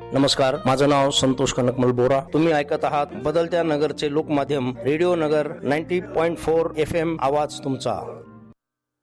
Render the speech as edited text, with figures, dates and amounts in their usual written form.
नमस्कार, माझं नाव संतोष कनकमल बोरा. तुम्ही ऐकत आहात बदलत्या नगरचे लोकमाध्यम रेडिओ नगर 90.4 FM. आवाज तुमचा.